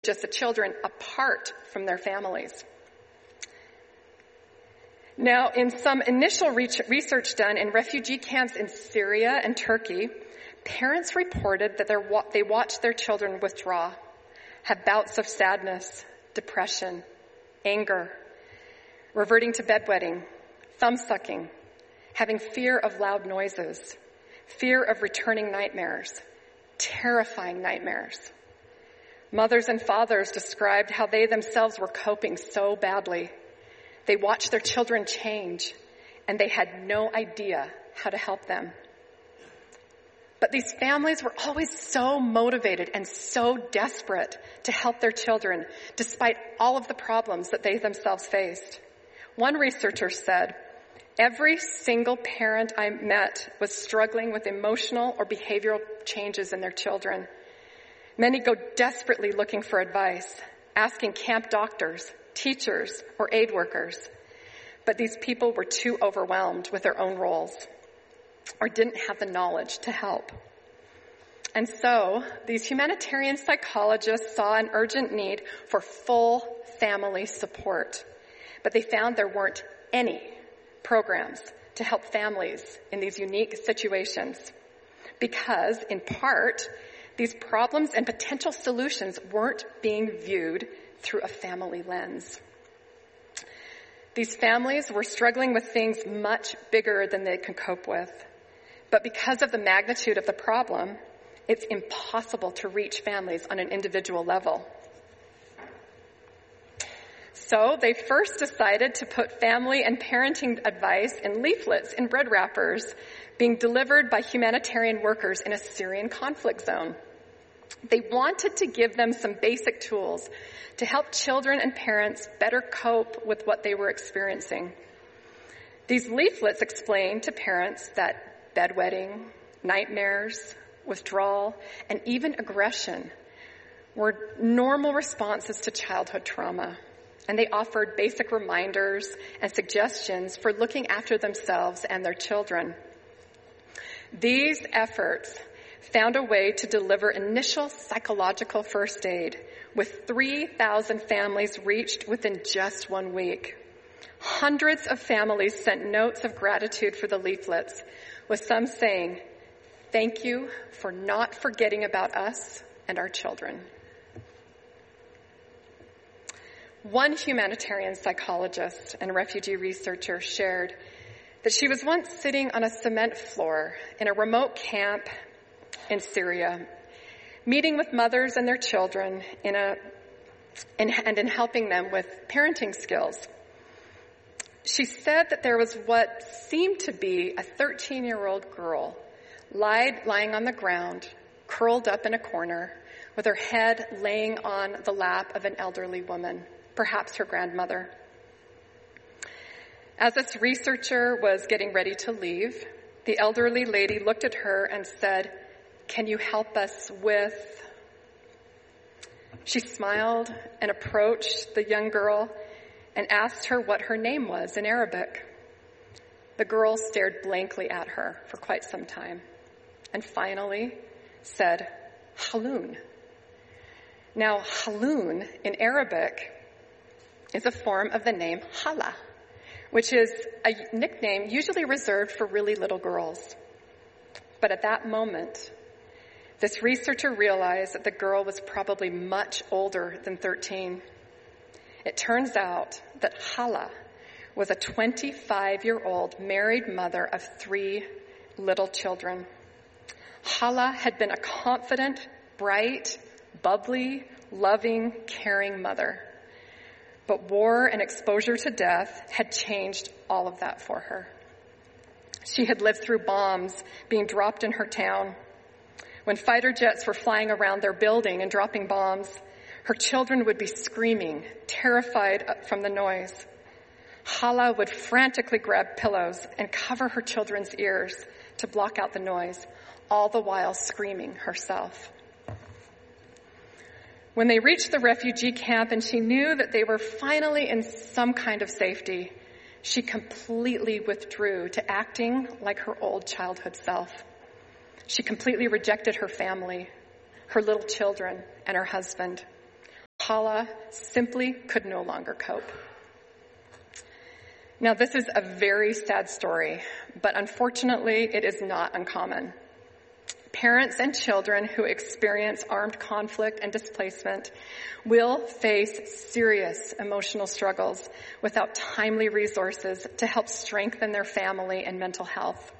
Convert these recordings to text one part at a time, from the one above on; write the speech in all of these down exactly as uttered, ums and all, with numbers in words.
just the children, apart from their families. Now, in some initial research done in refugee camps in Syria and Turkey, parents reported that they watched their children withdraw, have bouts of sadness, depression, anger, reverting to bedwetting, thumb-sucking, having fear of loud noises, fear of returning nightmares, terrifying nightmares. Mothers and fathers described how they themselves were coping so badly. They watched their children change, and they had no idea how to help them. But these families were always so motivated and so desperate to help their children, despite all of the problems that they themselves faced. One researcher said, "Every single parent I met was struggling with emotional or behavioral changes in their children. Many go desperately looking for advice, asking camp doctors, teachers, or aid workers. But these people were too overwhelmed with their own roles or didn't have the knowledge to help." And so, these humanitarian psychologists saw an urgent need for full family support. But they found there weren't any programs to help families in these unique situations. Because, in part, these problems and potential solutions weren't being viewed through a family lens. These families were struggling with things much bigger than they could cope with. But because of the magnitude of the problem, it's impossible to reach families on an individual level. So they first decided to put family and parenting advice in leaflets in bread wrappers being delivered by humanitarian workers in a Syrian conflict zone. They wanted to give them some basic tools to help children and parents better cope with what they were experiencing. These leaflets explained to parents that bedwetting, nightmares, withdrawal, and even aggression were normal responses to childhood trauma. And they offered basic reminders and suggestions for looking after themselves and their children. These efforts found a way to deliver initial psychological first aid, with three thousand families reached within just one week. Hundreds of families sent notes of gratitude for the leaflets, with some saying, "Thank you for not forgetting about us and our children." One humanitarian psychologist and refugee researcher shared that she was once sitting on a cement floor in a remote camp in Syria, meeting with mothers and their children in a, in, and in helping them with parenting skills. She said that there was what seemed to be a thirteen-year-old girl lied, lying on the ground, curled up in a corner, with her head laying on the lap of an elderly woman, perhaps her grandmother. As this researcher was getting ready to leave, the elderly lady looked at her and said, "Can you help us with?" She smiled and approached the young girl and asked her what her name was in Arabic. The girl stared blankly at her for quite some time and finally said, "Haloon." Now, Haloon in Arabic is a form of the name Hala, which is a nickname usually reserved for really little girls. But at that moment, this researcher realized that the girl was probably much older than thirteen. It turns out that Hala was a twenty-five-year-old married mother of three little children. Hala had been a confident, bright, bubbly, loving, caring mother. But war and exposure to death had changed all of that for her. She had lived through bombs being dropped in her town. When fighter jets were flying around their building and dropping bombs, her children would be screaming, terrified from the noise. Hala would frantically grab pillows and cover her children's ears to block out the noise, all the while screaming herself. When they reached the refugee camp and she knew that they were finally in some kind of safety, she completely withdrew to acting like her old childhood self. She completely rejected her family, her little children, and her husband. Paula simply could no longer cope. Now, this is a very sad story, but unfortunately, it is not uncommon. Parents and children who experience armed conflict and displacement will face serious emotional struggles without timely resources to help strengthen their family and mental health.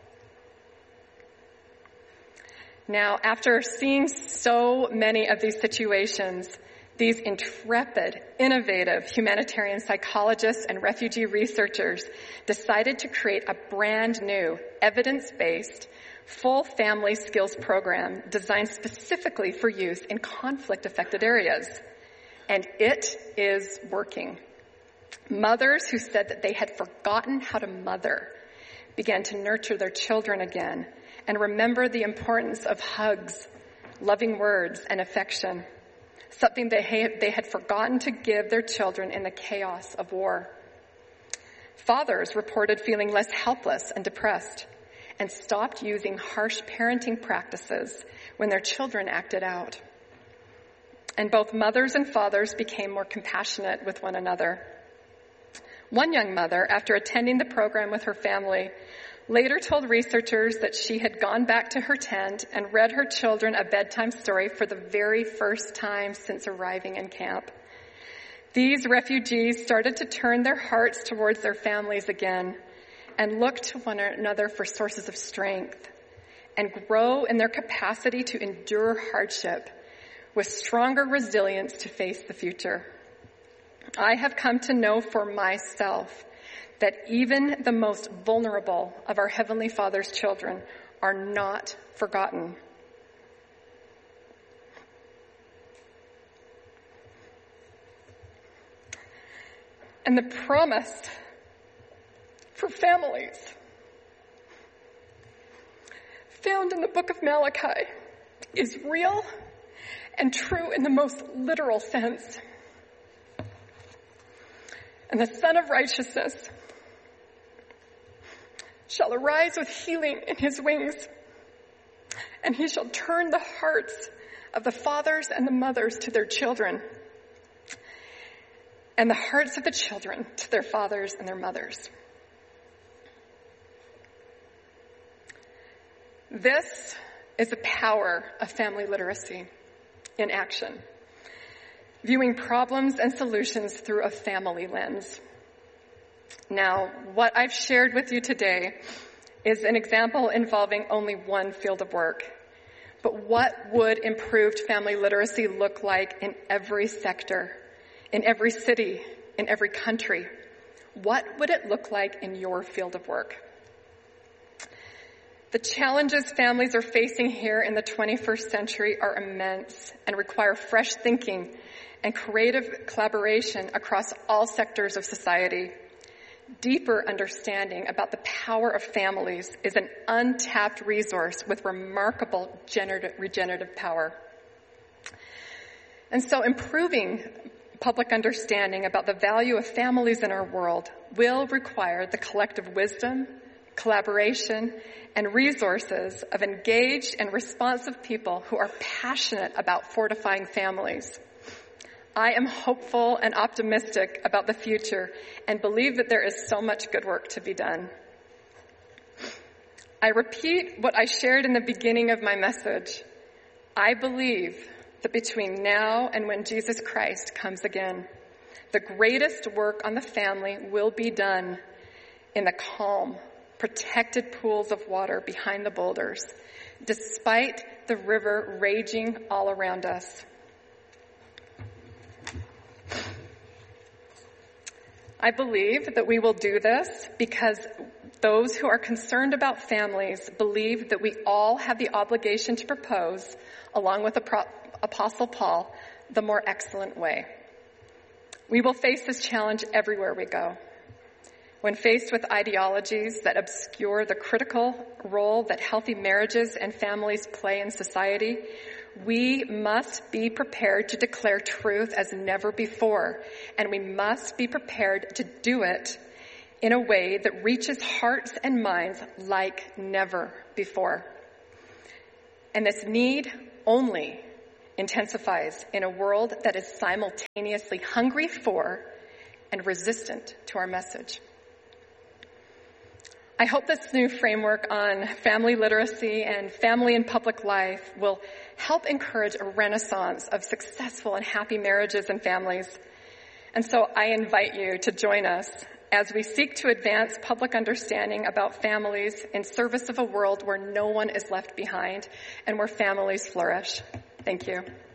Now, after seeing so many of these situations, these intrepid, innovative humanitarian psychologists and refugee researchers decided to create a brand new, evidence-based, full family skills program designed specifically for youth in conflict-affected areas. And it is working. Mothers who said that they had forgotten how to mother began to nurture their children again and remember the importance of hugs, loving words, and affection, something they they had forgotten to give their children in the chaos of war. Fathers reported feeling less helpless and depressed and stopped using harsh parenting practices when their children acted out. And both mothers and fathers became more compassionate with one another. One young mother, after attending the program with her family, later told researchers that she had gone back to her tent and read her children a bedtime story for the very first time since arriving in camp. These refugees started to turn their hearts towards their families again and look to one another for sources of strength and grow in their capacity to endure hardship with stronger resilience to face the future. I have come to know for myself that even the most vulnerable of our Heavenly Father's children are not forgotten. And the promise for families found in the book of Malachi is real and true in the most literal sense. And the Son of Righteousness shall arise with healing in his wings, and he shall turn the hearts of the fathers and the mothers to their children, and the hearts of the children to their fathers and their mothers. This is the power of family literacy in action, viewing problems and solutions through a family lens. Now, what I've shared with you today is an example involving only one field of work. But what would improved family literacy look like in every sector, in every city, in every country? What would it look like in your field of work? The challenges families are facing here in the twenty-first century are immense and require fresh thinking and creative collaboration across all sectors of society. Deeper understanding about the power of families is an untapped resource with remarkable generative, regenerative power. And so improving public understanding about the value of families in our world will require the collective wisdom, collaboration, and resources of engaged and responsive people who are passionate about fortifying families. I am hopeful and optimistic about the future and believe that there is so much good work to be done. I repeat what I shared in the beginning of my message. I believe that between now and when Jesus Christ comes again, the greatest work on the family will be done in the calm, protected pools of water behind the boulders, despite the river raging all around us. I believe that we will do this because those who are concerned about families believe that we all have the obligation to propose, along with the Pro- Apostle Paul, the more excellent way. We will face this challenge everywhere we go. When faced with ideologies that obscure the critical role that healthy marriages and families play in society, we must be prepared to declare truth as never before, and we must be prepared to do it in a way that reaches hearts and minds like never before. And this need only intensifies in a world that is simultaneously hungry for and resistant to our message. I hope this new framework on family literacy and family and public life will help encourage a renaissance of successful and happy marriages and families. And so I invite you to join us as we seek to advance public understanding about families in service of a world where no one is left behind and where families flourish. Thank you.